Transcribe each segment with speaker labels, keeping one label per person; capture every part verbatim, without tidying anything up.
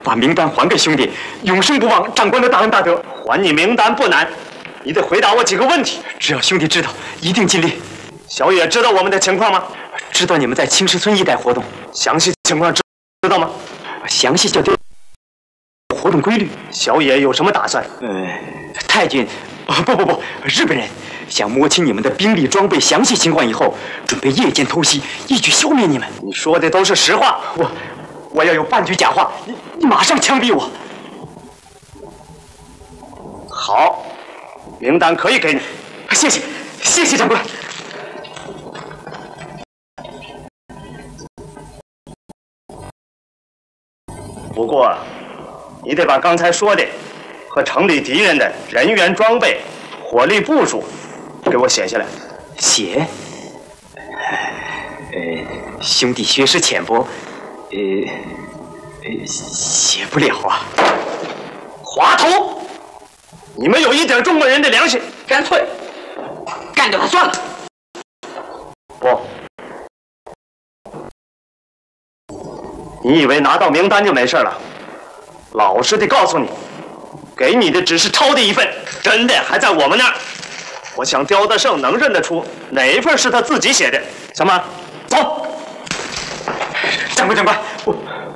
Speaker 1: 把名单还给兄弟，永生不忘长官的大恩大德。
Speaker 2: 还你名单不难，你得回答我几个问题。
Speaker 1: 只要兄弟知道，一定尽力。
Speaker 2: 小野知道我们的情况吗？
Speaker 1: 知道你们在青石村一带活动，
Speaker 2: 详细情况知知道吗？
Speaker 1: 详细就丢活动规律。
Speaker 2: 小野有什么打算？
Speaker 1: 呃，太君，啊、不不不，日本人想摸清你们的兵力装备详细情况以后，准备夜间偷袭，一举消灭你们。
Speaker 2: 你说的都是实话。
Speaker 1: 我我要有半句假话，你你马上枪毙我。
Speaker 2: 好，名单可以给你。
Speaker 1: 谢谢，谢谢长官。
Speaker 2: 不过，你得把刚才说的和城里敌人的人员装备、火力部署给我写下来。
Speaker 1: 写？呃，兄弟学识浅薄，呃，呃，写不了啊。
Speaker 2: 滑头，你们有一点中国人的良心，干脆干掉他算了。不，你以为拿到名单就没事了？老实的告诉你，给你的只是抄的一份，真的还在我们那儿。我想刁德胜能认得出哪一份是他自己写的。小马，走。
Speaker 1: 长官，长官，我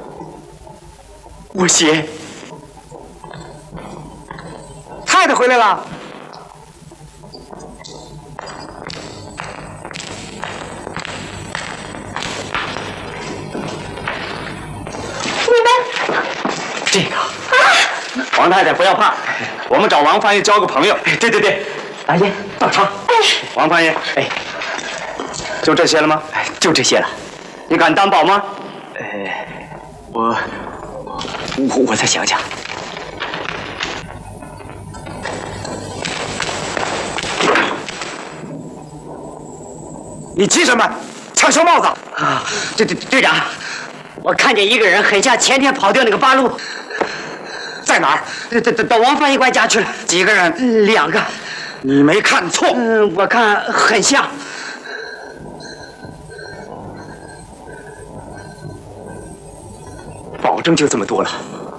Speaker 1: 我写。
Speaker 3: 太太回来了。
Speaker 4: 你们
Speaker 1: 这个啊，
Speaker 2: 王太太不要怕，我们找王翻译交个朋友。
Speaker 1: 对对对，阿爷到场。
Speaker 2: 王翻译，
Speaker 1: 哎，
Speaker 2: 就这些了吗？
Speaker 1: 哎，就这些了。
Speaker 2: 你敢担保吗？
Speaker 1: 呃，我我我再想想。
Speaker 3: 你急什么？抢小帽子
Speaker 5: 啊！队队队长，我看见一个人很像前天跑掉那个八路，
Speaker 3: 在哪儿？
Speaker 5: 到到到王翻译官家去了。
Speaker 3: 几个人？
Speaker 5: 两个。
Speaker 3: 你没看错。
Speaker 5: 嗯，我看很像。
Speaker 1: 保证就这么多了。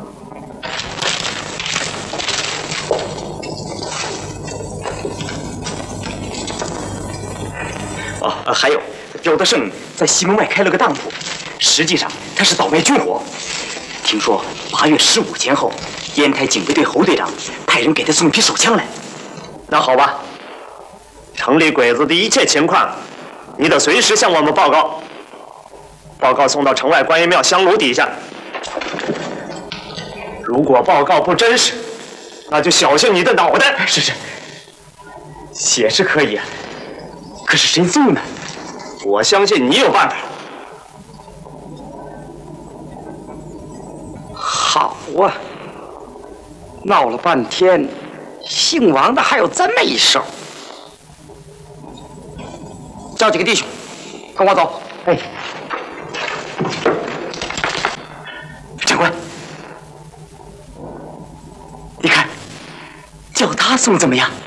Speaker 1: 哦，还有，刁德胜在西门外开了个当铺，实际上他是倒卖军火。听说八月十五前后，烟台警备队侯队长派人给他送批手枪来。
Speaker 2: 那好吧，城里鬼子的一切情况，你得随时向我们报告。报告送到城外观音庙香炉底下。如果报告不真实，那就小心你的脑袋。
Speaker 1: 是是，写是可以啊，可是谁送呢？
Speaker 2: 我相信你有办法。
Speaker 3: 好啊，闹了半天，姓王的还有这么一手。叫几个弟兄，跟我走。
Speaker 1: 哎，长官，你看，叫他送怎么样？